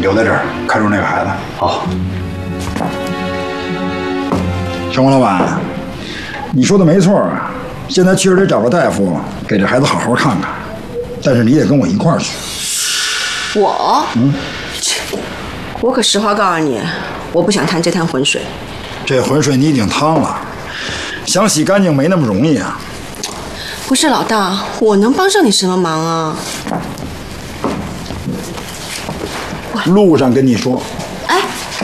留在这儿看住那个孩子。 好。 小王老板，你说的没错啊，现在确实得找个大夫给这孩子好好看看，但是你得跟我一块儿去。 我？我可实话告诉你，我不想趟这滩浑水。 这浑水你已经趟了，想洗干净没那么容易啊。 不是老大，我能帮上你什么忙啊？ 路上跟你说。